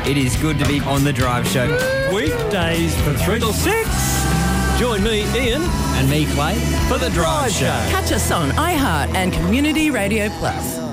It is good to be on The Drive Show. Weekdays from 3 till 6. Join me, Ian. And me, Clay, for The Drive Show. Catch us on iHeart and Community Radio Plus.